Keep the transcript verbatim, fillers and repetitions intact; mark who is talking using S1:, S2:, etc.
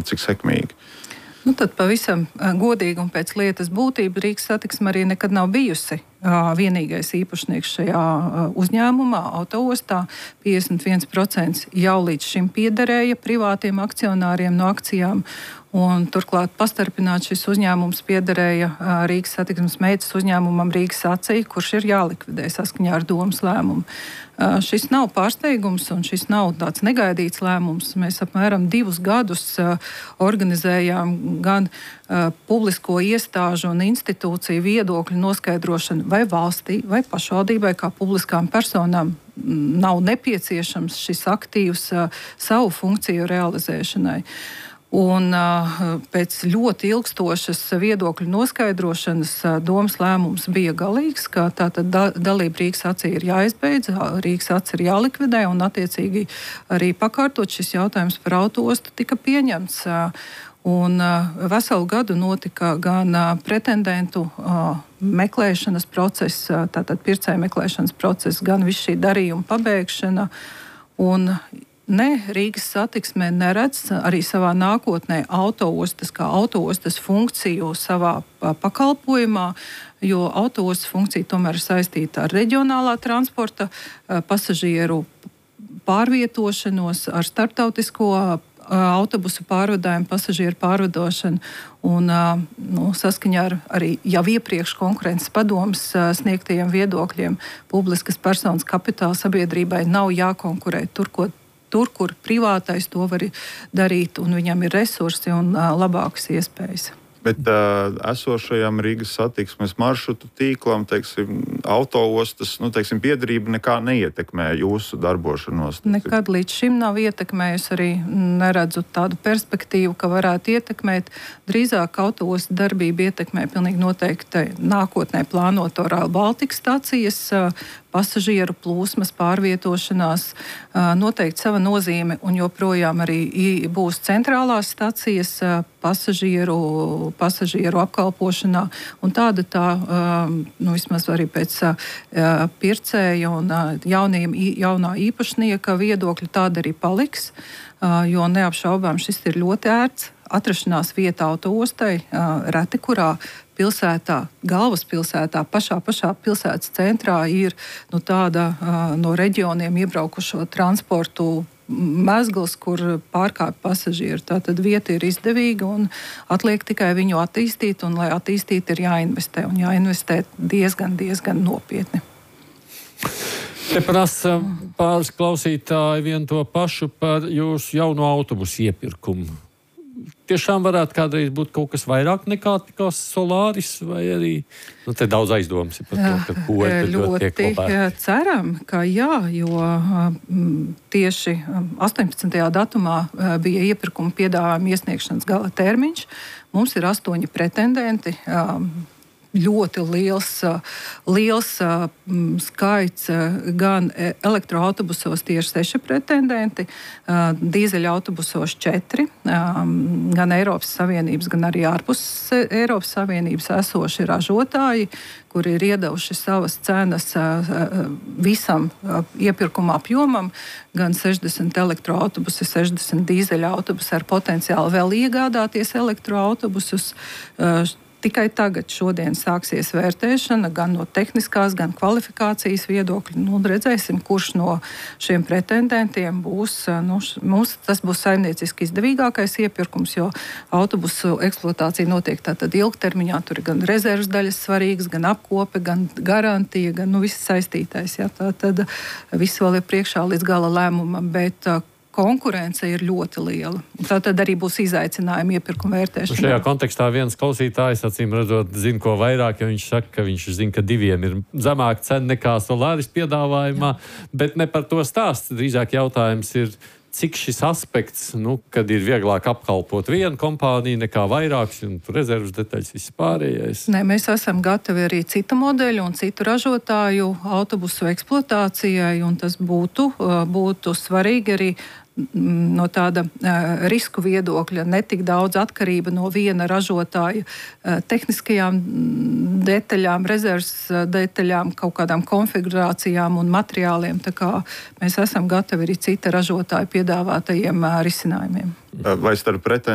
S1: cik sekmīgi?
S2: Nu, tad pavisam godīgi un pēc lietas būtība Rīgas Satiksme arī nekad nav bijusi vienīgais īpašnieks šajā uzņēmumā, autoostā. piecdesmit viens procents jau līdz šim piederēja privātiem akcionāriem no akcijām. Un, turklāt pastarpināt šis uzņēmums piederēja Rīgas Satiksmes meitas uzņēmumam Rīgas Acī, kurš ir jālikvidē saskaņā ar domas lēmumu. Šis nav pārsteigums un šis nav tāds negaidīts lēmums. Mēs apmēram divus gadus organizējām gan publisko iestāžu un institūciju viedokļu noskaidrošanu, vai valstī, vai pašvaldībai kā publiskām personām nav nepieciešams šis aktīvs savu funkciju realizēšanai. Un pēc ļoti ilgstošas viedokļu noskaidrošanas domas lēmums bija galīgs, ka tātad dalība Rīgas Acī ir jāizbeidz, Rīgas Acī ir jālikvidē un attiecīgi arī pakārtot šis jautājums par autoostu tika pieņemts. Un veselu gadu notika gan pretendentu meklēšanas process, tātad pircēju meklēšanas process, gan viss šī darījuma pabeigšana. Un ne, Rīgas Satiksme neredz arī savā nākotnē autoostas kā autoostas funkciju savā pakalpojumā, jo autoostas funkcija tomēr ir saistīta ar reģionālā transporta, pasažieru pārvietošanos, ar starptautisko autobusu pārvadājumu, pasažieru pārvadošanu un nu, saskaņā ar arī jau iepriekš konkurences padomes sniegtajiem viedokļiem publiskas personas kapitāla sabiedrībai nav jākonkurē tur, ko Tur, kur privātais to var darīt, un viņam ir resursi un uh, labākas iespējas.
S1: Bet uh, esošajam Rīgas Satiksmes maršrutu tīklam, teiksim, autoostas, nu, teiksim, piederība nekā neietekmē jūsu darbošanos? Teiksim.
S2: Nekad līdz šim nav ietekmējusi, arī neredzu tādu perspektīvu, ka varētu ietekmēt. Drīzāk autoostu darbību ietekmē pilnīgi noteikti nākotnē plānoto Rail Baltica stacijas, pasažieru plūsmas, pārvietošanās, noteikti sava nozīme, un joprojām arī būs centrālās stacijas pasažieru, pasažieru apkalpošanā, un tāda tā, nu, vismaz arī pēc pircēja un jauniem, jaunā īpašnieka viedokļa tāda arī paliks, jo neapšaubām šis ir ļoti ērts. Atrašanās vieta autoostai, reti kurā pilsētā, galvaspilsētā, pašā, pašā pilsētas centrā ir nu, tāda no reģioniem iebraukušo transportu mezgls, kur pārkāpj pasažieru. Tātad vieta ir izdevīga un atliek tikai viņu attīstīt, un lai attīstīt ir jāinvestē, un jāinvestē diezgan, diezgan nopietni.
S3: Te prasa pāris klausītāji vien to pašu par jūsu jauno autobusu iepirkumu. Tiešām varētu kādreiz būt kaut kas vairāk nekā tikai Solaris, vai arī nu, te daudz aizdomas ir par to, ka ko tad ļoti tiek kopēt.
S2: Ceram, ka jā, jo tieši astoņpadsmitajā datumā bija iepirkuma piedāvājuma iesniegšanas gala termiņš. Mums ir astoņi pretendenti. Ļoti liels, liels skaits gan elektroautobusos tieši seši pretendenti, dīzeļa autobusos četri, gan Eiropas Savienības, gan arī ārpus Eiropas Savienības esoši ražotāji, kuri ir iedevuši savas cenas visam iepirkuma apjomam, gan sešdesmit elektroautobusi, sešdesmit dīzeļa autobusi ar potenciālu vēl iegādāties elektroautobusus. Tikai tagad šodien sāksies vērtēšana gan no tehniskās, gan kvalifikācijas viedokļa. Nu, redzēsim, kurš no šiem pretendentiem būs. Nu, mums tas būs saimnieciski izdevīgākais iepirkums, jo autobusu eksploatācija notiek tātad ilgtermiņā. Tur ir gan rezerves daļas svarīgas, gan apkope, gan garantija, gan nu, viss saistītais. Ja, tā tad viss vēl ir priekšā līdz gala lēmumam, bet konkurence ir ļoti liela. Tā tad arī būs izaicinājumi iepirkuma vērtēšanā.
S3: Šajā kontekstā viens klausītājs, acīm redzot, zina ko vairāk, jo viņš saka, ka viņš zina, ka diviem ir zemāka cena nekā Solaris piedāvājumā, Jā. Bet ne par to stāsts. Drīzāk jautājums ir, cik šis aspekts, nu, kad ir vieglāk apkalpot vienu kompāniju nekā vairākas, un rezervas detaļas viss pārējais.
S2: Nē, mēs esam gatavi arī citu modeļu un citu ražotāju autobusu eksploatācijai, un tas būtu, būtu svarīgi arī no tāda uh, risku viedokļa, ne tik daudz atkarība no viena ražotāja uh, tehniskajām detaļām, rezerves detaļām, kaut kādām konfigurācijām un materiāliem. Tā kā mēs esam gatavi arī cita ražotāja piedāvātajiem uh, risinājumiem.
S1: Vai starp pretendentiem